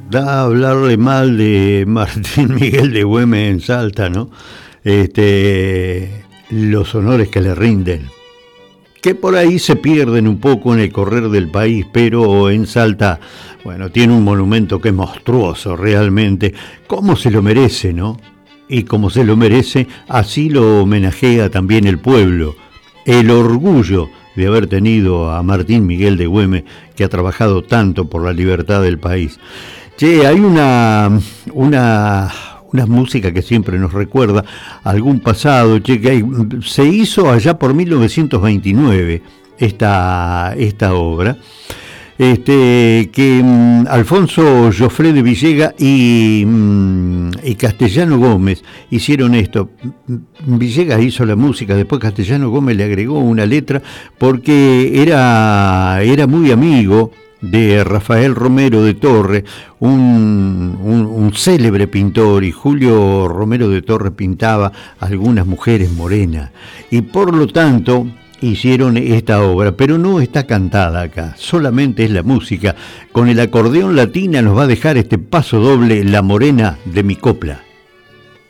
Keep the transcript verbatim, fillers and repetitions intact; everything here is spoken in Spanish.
Da hablarle mal de Martín Miguel de Güemes en Salta, ¿no? Este, los honores que le rinden, que por ahí se pierden un poco en el correr del país, pero en Salta, bueno, tiene un monumento que es monstruoso realmente, como se lo merece, ¿no? Y como se lo merece, así lo homenajea también el pueblo. El orgullo de haber tenido a Martín Miguel de Güemes, que ha trabajado tanto por la libertad del país. Che, hay una, una, una música que siempre nos recuerda algún pasado, che, que hay, se hizo allá por mil novecientos veintinueve esta, esta obra, este, que um, Alfonso Jofré de Villega y, um, y Castellano Gómez hicieron esto. Villegas hizo la música, después Castellano Gómez le agregó una letra porque era, era muy amigo de Rafael Romero de Torre, un, un, un célebre pintor, y Julio Romero de Torre pintaba algunas mujeres morenas, y por lo tanto hicieron esta obra, pero no está cantada acá, solamente es la música. Con el acordeón latina nos va a dejar este paso doble, La Morena de mi copla.